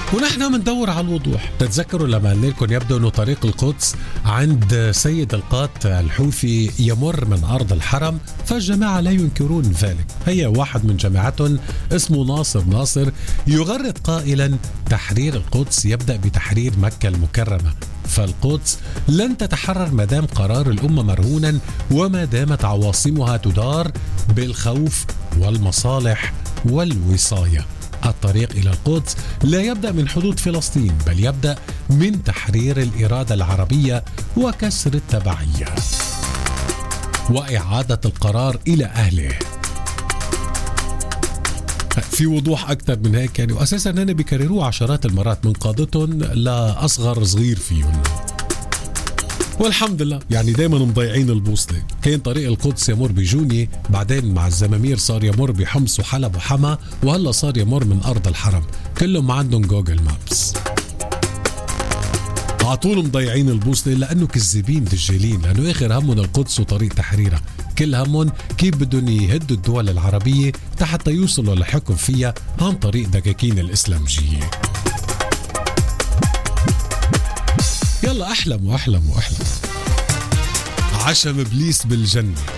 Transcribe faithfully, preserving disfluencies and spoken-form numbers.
ونحن مندور على الوضوح. تتذكروا لما قلنا لكم يبدو أنه طريق القدس عند سيد القات الحوثي يمر من أرض الحرم، فالجماعة لا ينكرون ذلك. هي واحد من جماعتهم اسمه ناصر ناصر يغرد قائلا تحرير القدس يبدأ بتحرير مكة المكرمة، فالقدس لن تتحرر ما دام قرار الأمة مرهونا وما دامت عواصمها تدار بالخوف والمصالح والوصاية. الطريق إلى القدس لا يبدأ من حدود فلسطين، بل يبدأ من تحرير الإرادة العربية وكسر التبعية وإعادة القرار إلى أهله. في وضوح أكثر من هيك يعني، وأساسا أنا بيكرروه عشرات المرات من قادتهم لأصغر صغير فيهم، والحمد لله يعني دايما مضيعين البوصلة. كان طريق القدس يمر بجوني، بعدين مع الزمامير صار يمر بحمص وحلب وحما، وهلا صار يمر من أرض الحرم. كلهم ما عندهم جوجل مابس، عطول مضيعين البوصلة لأنه كذابين دجالين، لأنه آخر همهم القدس وطريق تحريرها. كل همهم كيف بدهم يهدوا الدول العربية حتى يوصلوا للحكم فيها عن طريق دكاكين الإسلامجية. يلا أحلم وأحلم وأحلم. عشم إبليس بالجنة.